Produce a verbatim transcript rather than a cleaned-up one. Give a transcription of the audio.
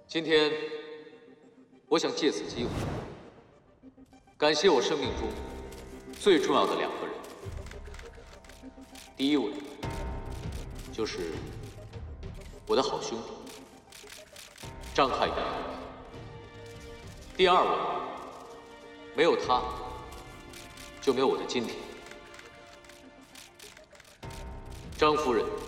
今天，我想借此机会，感谢我生命中最重要的两个人。第一位，就是我的好兄弟张汉元。第二位，没有他，就没有我的今天。张夫人。